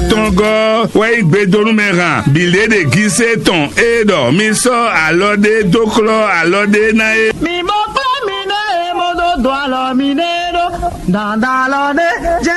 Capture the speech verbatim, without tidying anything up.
ton go, ouais, gbedonu meran, bile de gise ton edo, mi so alode doklo alode nae. Mi mo pa mi ne mo do do alo mi ne do, da da lo de je